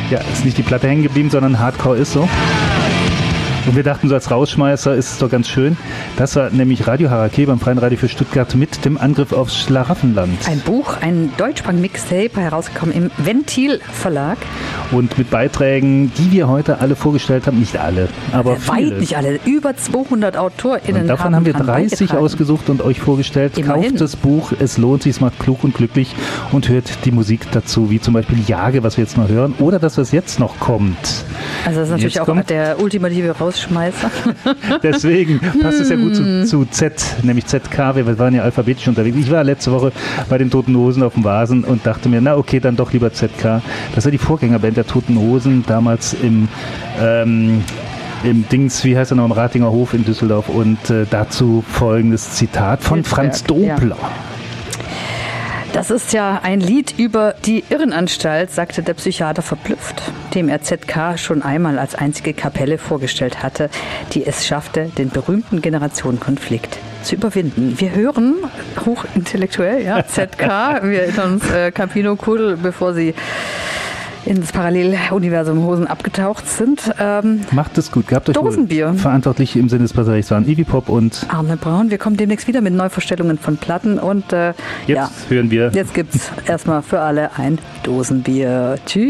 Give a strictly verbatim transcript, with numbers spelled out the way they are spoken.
ja, ist nicht die Platte hängen geblieben, sondern Hardcore ist so. Und wir dachten so als Rausschmeißer ist es doch ganz schön. Das war nämlich Radio Harakeh beim Freien Radio für Stuttgart mit dem Angriff aufs Schlaraffenland. Ein Buch, ein Deutschpunk-Mixtape, herausgekommen im Ventil Verlag. Und mit Beiträgen, die wir heute alle vorgestellt haben. Nicht alle, aber Weit viele. nicht alle. Über zweihundert AutorInnen Und davon haben, haben wir haben dreißig ausgesucht und euch vorgestellt. Immerhin. Kauft das Buch, es lohnt sich, es macht klug und glücklich und hört die Musik dazu, wie zum Beispiel Jage, was wir jetzt noch hören, oder das, was jetzt noch kommt. Also das ist natürlich Jetzt auch kommt- der ultimative Rausschmeißer. Deswegen passt es ja gut zu, zu Z, nämlich Z K. Wir waren ja alphabetisch unterwegs. Ich war letzte Woche bei den Toten Hosen auf dem Vasen und dachte mir, na okay, dann doch lieber Z K. Das war die Vorgängerband der Toten Hosen, damals im, ähm, im Dings, wie heißt er noch, im Ratinger Hof in Düsseldorf. Und äh, dazu folgendes Zitat von Franz Hildberg, Dobler. Das ist ja ein Lied über die Irrenanstalt, sagte der Psychiater verblüfft, dem er Z K schon einmal als einzige Kapelle vorgestellt hatte, die es schaffte, den berühmten Generationenkonflikt zu überwinden. Wir hören, hochintellektuell, ja, Z K, wir erinnern uns, äh, Campino Kudel, bevor sie ins Paralleluniversum Hosen abgetaucht sind. Ähm, Macht es gut. Gehabt euch Dosenbier. wohl. Verantwortlich im Sinne des Passagers waren Iggy Pop und Arne Braun, wir kommen demnächst wieder mit Neuvorstellungen von Platten und äh, jetzt ja, hören wir jetzt gibt's erstmal für alle ein Dosenbier. Tschüss.